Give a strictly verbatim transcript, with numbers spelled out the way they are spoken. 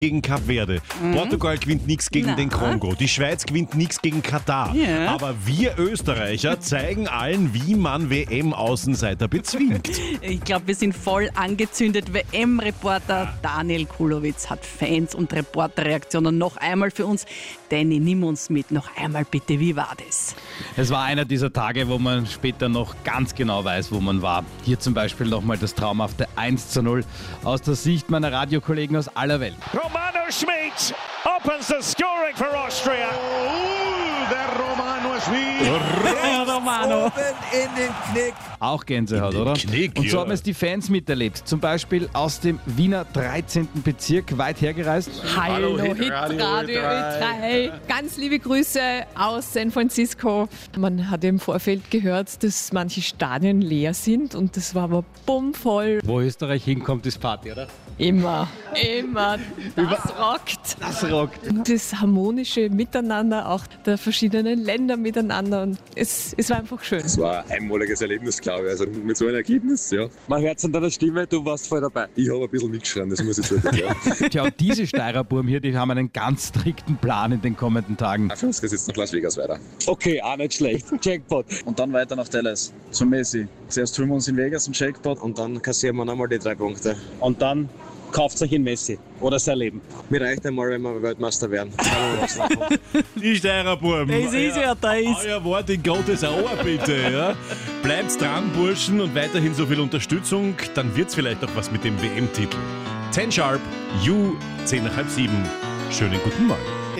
gegen Kap Verde. Mhm. Portugal gewinnt nichts gegen Na. den Kongo. Die Schweiz gewinnt nichts gegen Katar. Ja. Aber wir Österreicher zeigen allen, wie man W M-Außenseiter bezwingt. Ich glaube, wir sind voll angezündet. W M-Reporter Daniel Kulowitz hat Fans und Reporterreaktionen. Noch einmal für uns. Danny, nimm uns mit. Noch einmal bitte, wie war das? Es war einer dieser Tage, wo man später noch ganz genau weiß, wo man war. Hier zum Beispiel nochmal das traumhafte eins zu null aus der Sicht meiner Radiokollegen aus aller Welt. Romano Schmid opens the scoring for Austria. Oh, der Romano Schmid. Romano. Oben in den Knick. Auch Gänsehaut, oder? Knick, Und so ja. haben es die Fans miterlebt. Zum Beispiel aus dem Wiener dreizehnten Bezirk, weit hergereist. Hallo, Hitradio Ö drei. Ganz liebe Grüße aus San Francisco. Man hat im Vorfeld gehört, dass manche Stadien leer sind und das war aber bummvoll. Wo Österreich hinkommt, ist Party, oder? Immer, immer. Das rockt. Das rockt. Das harmonische Miteinander, auch der verschiedenen Länder miteinander. Und es, es war einfach schön. Es war ein einmaliges Erlebnis, glaube ich. Also mit so einem Ergebnis, ja. Man hört es an deiner Stimme, du warst voll dabei. Ich habe ein bisschen mitgeschrien, das muss ich sagen. Ja. Tja, und diese Steirerburm hier, die haben einen ganz strikten Plan in den kommenden Tagen. Für uns geht es jetzt nach Las Vegas weiter. Okay, auch nicht schlecht. Jackpot. Und dann weiter nach Dallas zum Messi. Zuerst tun wir uns in Vegas einen Jackpot. Und dann kassieren wir nochmal die drei Punkte. Und dann kauft euch in Messi oder sein Leben. Mir reicht einmal, wenn wir Weltmeister werden. Die Steirerburm. Das ist ja das. Euer Wort in Gottes Ohr, bitte. Ja. Bleibt dran, Burschen, und weiterhin so viel Unterstützung. Dann wird's vielleicht auch was mit dem W M-Titel. zehn Sharp, You, zehn nach halb sieben. Schönen guten Morgen.